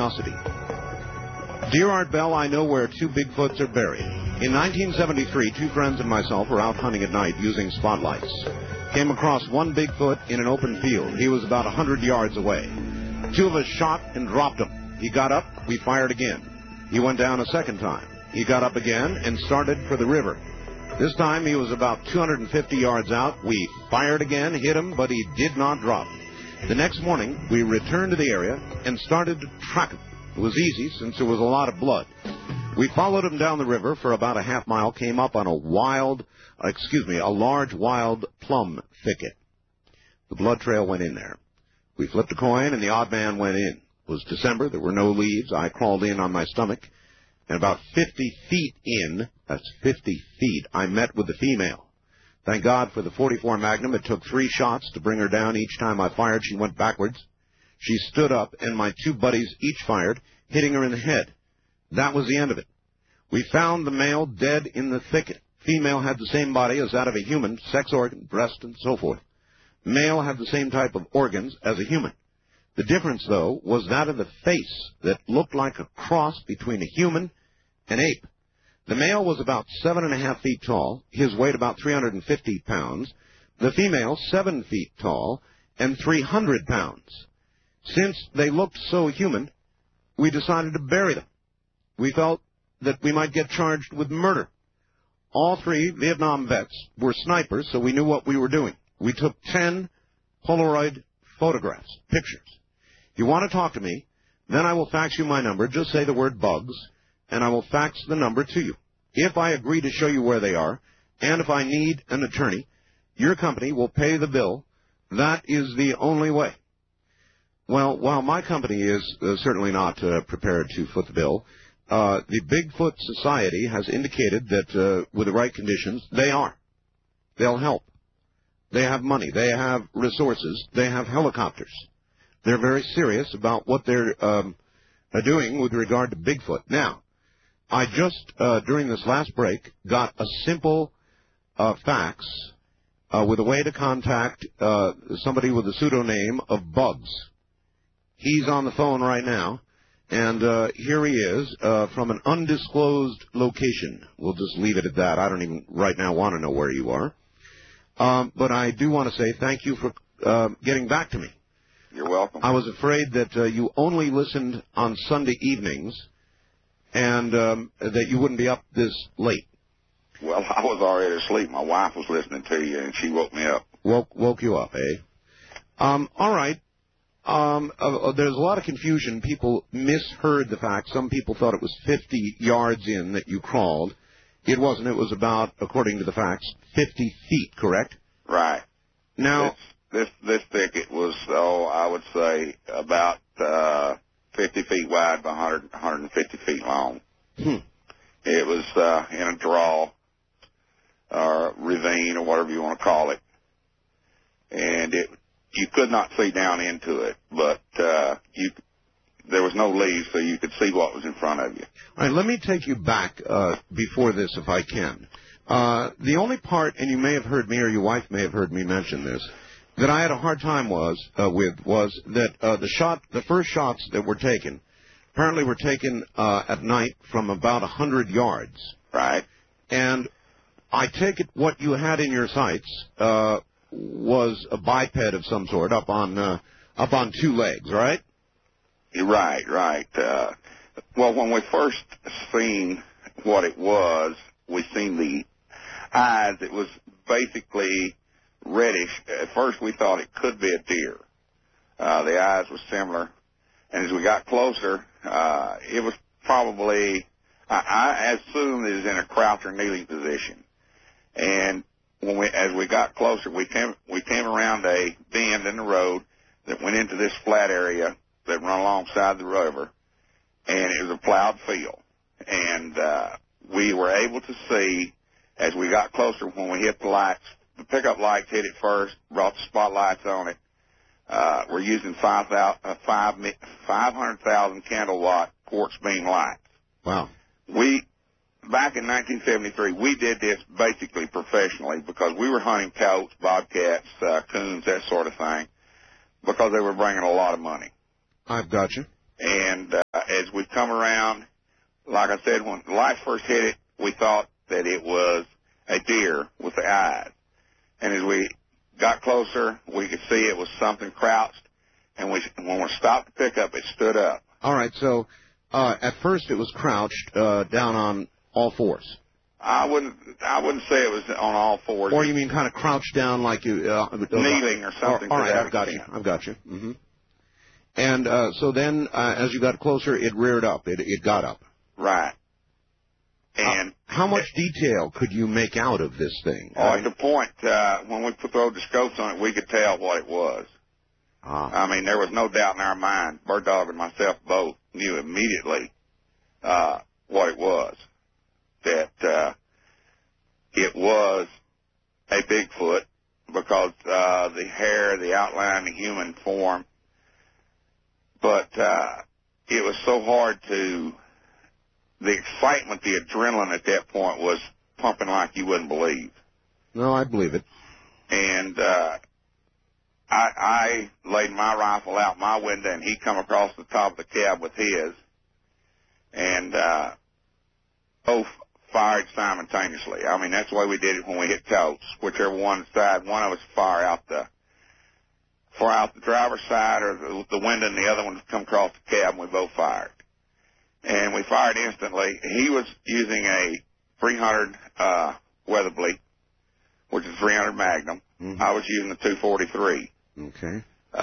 curiosity. Dear Art Bell, I know where two Bigfoots are buried. In 1973, two friends and myself were out hunting at night using spotlights. Came across one Bigfoot in an open field. He was about 100 yards away. Two of us shot and dropped him. He got up. We fired again. He went down a second time. He got up again and started for the river. This time he was about 250 yards out. We fired again, hit him, but he did not drop. The next morning, we returned to the area and started to track him. It was easy since there was a lot of blood. We followed him down the river for about a half mile, came up on a large wild plum thicket. The blood trail went in there. We flipped a coin and the odd man went in. It was December. There were no leaves. I crawled in on my stomach. And about 50 feet in, that's 50 feet, I met with the female. Thank God for the .44 Magnum. It took 3 shots to bring her down. Each time I fired, she went backwards. She stood up, and my two buddies each fired, hitting her in the head. That was the end of it. We found the male dead in the thicket. Female had the same body as that of a human, sex organ, breast, and so forth. Male had the same type of organs as a human. The difference, though, was that of the face that looked like a cross between a human and ape. The male was about 7.5 feet tall, his weight about 350 pounds. The female, 7 feet tall and 300 pounds. Since they looked so human, we decided to bury them. We felt that we might get charged with murder. All 3 Vietnam vets were snipers, so we knew what we were doing. We took 10 Polaroid photographs, pictures. If you want to talk to me, then I will fax you my number. Just say the word bugs, and I will fax the number to you. If I agree to show you where they are, and if I need an attorney, your company will pay the bill. That is the only way. Well, while my company is certainly not prepared to foot the bill, the Bigfoot Society has indicated that with the right conditions, they are. They'll help. They have money. They have resources. They have helicopters. They're very serious about what they're doing with regard to Bigfoot. Now, I just, during this last break, got a simple fax with a way to contact somebody with the pseudonym of Bugs. He's on the phone right now, and here he is from an undisclosed location. We'll just leave it at that. I don't even right now want to know where you are. But I do want to say thank you for getting back to me. You're welcome. I was afraid that you only listened on Sunday evenings and that you wouldn't be up this late. Well, I was already asleep. My wife was listening to you, and she woke me up. Woke you up, eh? All right. There's a lot of confusion. People misheard the fact. Some people thought it was 50 yards in that you crawled. It wasn't. It was about, according to the facts, 50 feet, correct? Right. Now, this thicket was, I would say, about 50 feet wide by 150 feet long. It was in a draw or ravine or whatever you want to call it. And you could not see down into it, but there was no leaves, so you could see what was in front of you. All right, let me take you back before this, if I can. The only part, and you may have heard me or your wife may have heard me mention this, that I had a hard time was that the first shots that were taken apparently were taken at night from about 100 yards. Right. And I take it what you had in your sights was a biped of some sort up on 2 legs, right? Right. Well, when we first seen what it was, we seen the eyes. It was basically reddish. At first, we thought it could be a deer. The eyes were similar, and as we got closer, it was probably, I assumed it was in a crouch or kneeling position. And as we got closer, we came around a bend in the road that went into this flat area that run alongside the river, and it was a plowed field. And we were able to see, as we got closer, when we hit the lights, the pickup lights hit it first, brought the spotlights on it. We're using 500,000 candle-watt quartz beam lights. Wow. Back in 1973, we did this basically professionally because we were hunting coyotes, bobcats, coons, that sort of thing, because they were bringing a lot of money. I've got you. And as we come around, like I said, when the lights first hit it, we thought that it was a deer with the eyes. And as we got closer, we could see it was something crouched. And when we stopped the pickup, it stood up. All right, so at first it was crouched down on all fours. I wouldn't say it was on all fours. Or you mean kind of crouched down like you... kneeling or something. All right, I've got you. Mm-hmm. And so then, as you got closer, it reared up. It got up. Right. And how much detail could you make out of this thing? At the point, when we put the scopes on it, we could tell what it was. I mean, there was no doubt in our mind. Bird Dog and myself both knew immediately what it was. That it was a Bigfoot because the hair, the outline, the human form. But it was so hard to... The excitement, the adrenaline at that point was pumping like you wouldn't believe. No, I believe it. And I laid my rifle out my window, and he come across the top of the cab with his, and both fired simultaneously. I mean, that's the way we did it when we hit coats. Whichever one side, one of us fire out the driver's side or the window, and the other one come across the cab, and we both fired. And we fired instantly. He was using a 300 Weatherby, which is 300 Magnum. Mm-hmm. I was using a 243. Okay.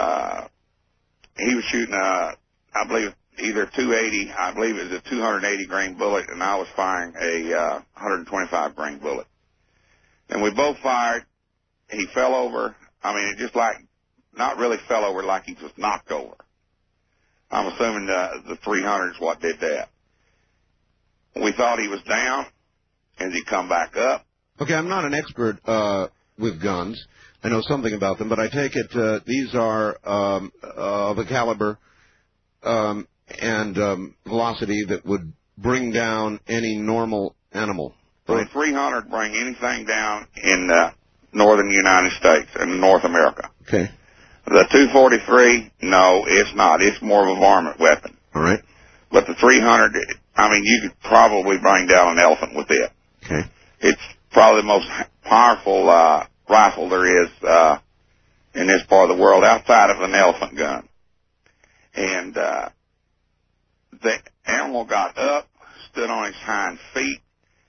He was shooting I believe either 280. I believe it was a 280 grain bullet, and I was firing a 125 grain bullet. And we both fired. He fell over. I mean, it just like not really fell over, like he was knocked over. I'm assuming the 300 is what did that. We thought he was down. As he come back up. Okay, I'm not an expert with guns. I know something about them, but I take it these are of a caliber and velocity that would bring down any normal animal. Well, the 300 bring anything down in northern United States and North America. Okay. The 243, no, it's not. It's more of a varmint weapon. All right. But the 300, I mean, you could probably bring down an elephant with it. Okay. It's probably the most powerful rifle there is in this part of the world outside of an elephant gun. And the animal got up, stood on its hind feet,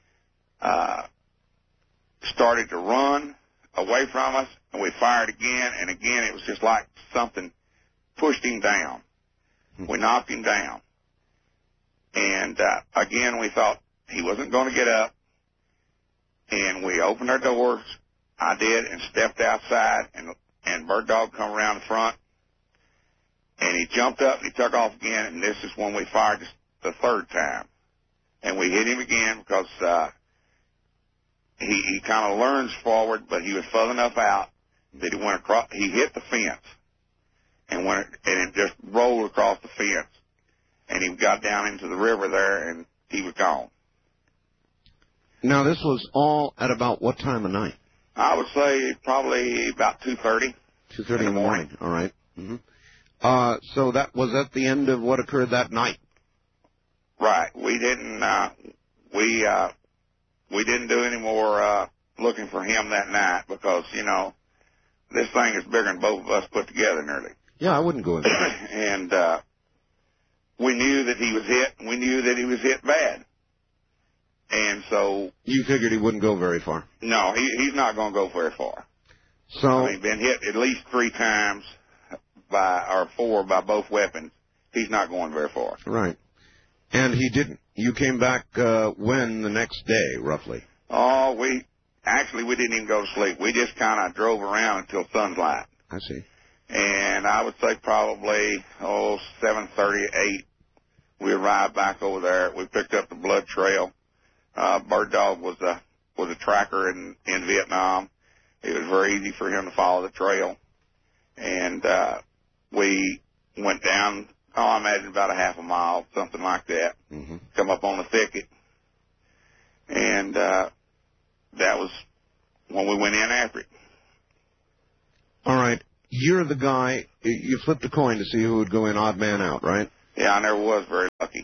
started to run away from us, and we fired again, and again it was just like something pushed him down. We knocked him down. And again we thought he wasn't going to get up, and we opened our doors. I did, and stepped outside, and Bird Dog come around the front, and he jumped up, and he took off again, and this is when we fired the third time. And we hit him again because he kind of lurched forward, but he was far enough out that he went across. He hit the fence, and it just rolled across the fence, and he got down into the river there, and he was gone. Now, this was all at about what time of night? I would say probably about 2:30. 2:30 in the morning. All right. Mm-hmm. So that was at the end of what occurred that night. Right. We didn't do any more looking for him that night because, you know, this thing is bigger than both of us put together nearly. Yeah, I wouldn't go in there. And we knew that he was hit, and we knew that he was hit bad. And so... You figured he wouldn't go very far? No, he's not going to go very far. So... I mean, he's been hit at least 3 times or 4 by both weapons. He's not going very far. Right. And he didn't. You came back when the next day, roughly? Oh, we didn't even go to sleep. We just kind of drove around until sunlight. I see. And I would say probably, 7:30, 8, we arrived back over there. We picked up the blood trail. Bird Dog was a tracker in Vietnam. It was very easy for him to follow the trail. And we went down, I imagine about a half a mile, something like that. Mm-hmm. Come up on the thicket. And that was when we went in after it. All right. You're the guy, you flipped a coin to see who would go in odd man out, right? Yeah, I never was very lucky.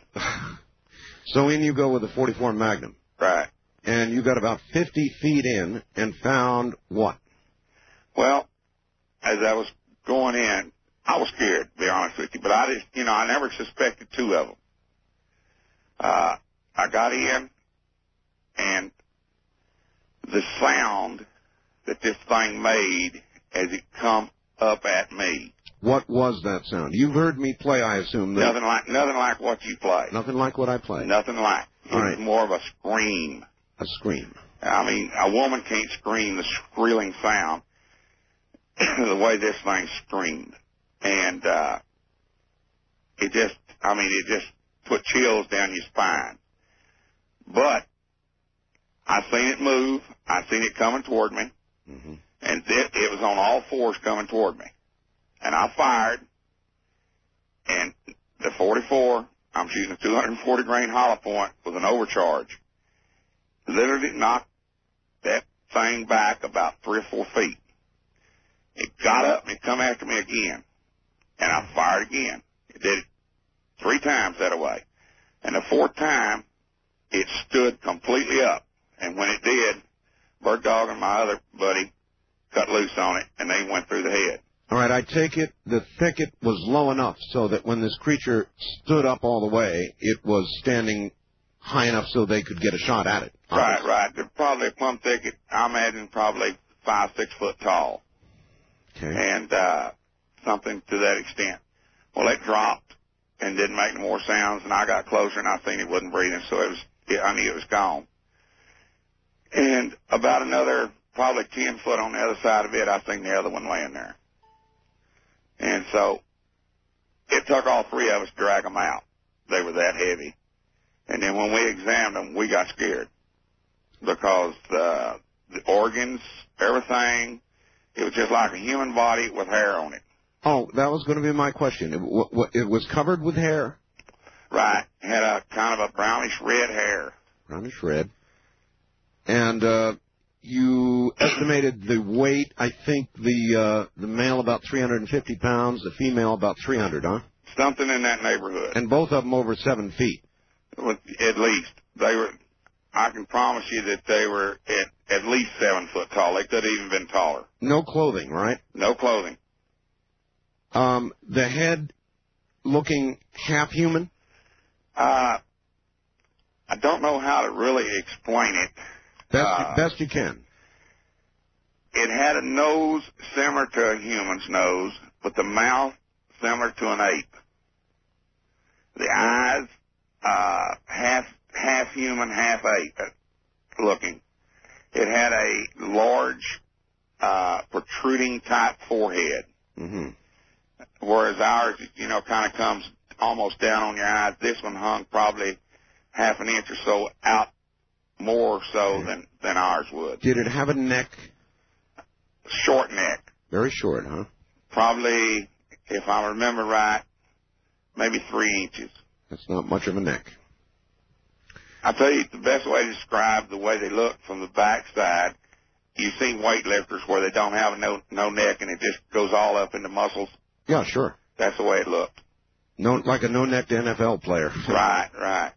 So in you go with a .44 Magnum. Right. And you got about 50 feet in and found what? Well, as I was going in, I was scared, to be honest with you, but I just, I never suspected two of them. I got in, and the sound that this thing made as it come up at me. What was that sound? You've heard me play, I assume. Nothing like what you play. Nothing like what I play. Nothing like. It was more of a scream. A scream. I mean, a woman can't scream the squealing sound the way this thing screamed. And it just put chills down your spine. But I seen it move. I seen it coming toward me. Mm-hmm. And it was on all fours coming toward me. And I fired. And the .44, I'm shooting a 240 grain hollow point with an overcharge. Literally knocked that thing back about 3 or 4 feet. It got up and it come after me again. And I fired again. It did it 3 times that way. And the 4th time, it stood completely up. And when it did, Bird Dog and my other buddy cut loose on it, and they went through the head. All right, I take it the thicket was low enough so that when this creature stood up all the way, it was standing high enough so they could get a shot at it. Right. They're probably a plum thicket, I imagine probably 5, 6 foot tall. Okay. And something to that extent. Well, it dropped and didn't make no more sounds, and I got closer, and I seen it wasn't breathing, so I knew it was gone. And about another probably 10 foot on the other side of it, I seen the other one laying there. And so it took all 3 of us to drag them out. They were that heavy. And then when we examined them, we got scared because the organs, everything, it was just like a human body with hair on it. Oh, that was going to be my question. It was covered with hair? Right. It had a kind of a brownish red hair. Brownish red. And you estimated the weight, I think the male about 350 pounds, the female about 300, huh? Something in that neighborhood. And both of them over 7 feet. At least. I can promise you that they were at least 7 foot tall. They could have even been taller. No clothing, right? No clothing. The head looking half human? I don't know how to really explain it. Best you can. It had a nose similar to a human's nose, but the mouth similar to an ape. The eyes, half human, half ape looking. It had a large, protruding type forehead. Mm-hmm. Whereas ours, kind of comes almost down on your eyes. This one hung probably half an inch or so out more so than ours would. Did it have a neck? Short neck. Very short, huh? Probably, if I remember right, maybe 3 inches. That's not much of a neck. I'll tell you the best way to describe the way they look from the backside. You've seen weightlifters where they don't have no neck and it just goes all up into muscles. Yeah, sure. That's the way it looked. Like a no-necked NFL player. Right.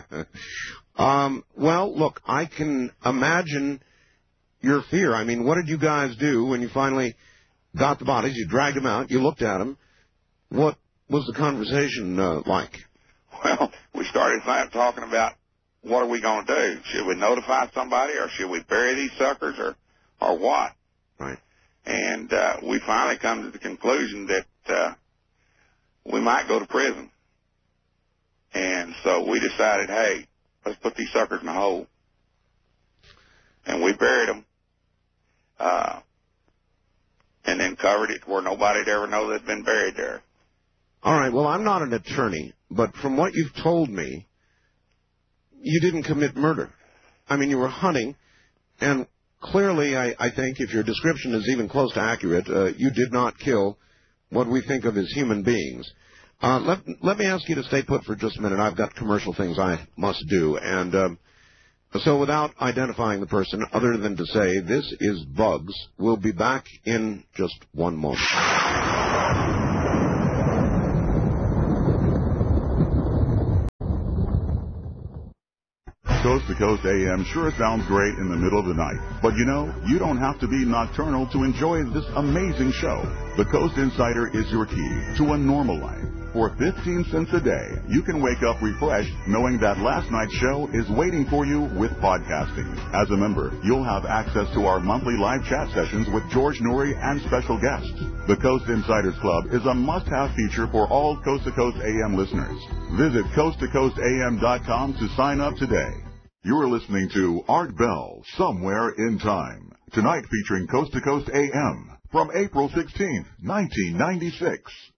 Well, look, I can imagine your fear. I mean, what did you guys do when you finally got the bodies? You dragged them out. You looked at them. What was the conversation like? Well, we started talking about what are we going to do? Should we notify somebody or should we bury these suckers or what? Right. And we finally come to the conclusion that we might go to prison. And so we decided, hey, let's put these suckers in a hole. And we buried them and then covered it where nobody'd ever know they'd been buried there. All right. Well, I'm not an attorney, but from what you've told me, you didn't commit murder. I mean, you were hunting, and clearly, I think, if your description is even close to accurate, you did not kill what we think of as human beings. Let me ask you to stay put for just a minute. I've got commercial things I must do. And so without identifying the person, other than to say, this is Bugs, we'll be back in just one moment. Coast to Coast AM sure sounds great in the middle of the night. But you know, you don't have to be nocturnal to enjoy this amazing show. The Coast Insider is your key to a normal life. For 15 cents a day, you can wake up refreshed knowing that last night's show is waiting for you with podcasting. As a member, you'll have access to our monthly live chat sessions with George Noory and special guests. The Coast Insiders Club is a must-have feature for all Coast to Coast AM listeners. Visit coasttocoastam.com to sign up today. You're listening to Art Bell, Somewhere in Time. Tonight featuring Coast to Coast AM from April 16th, 1996.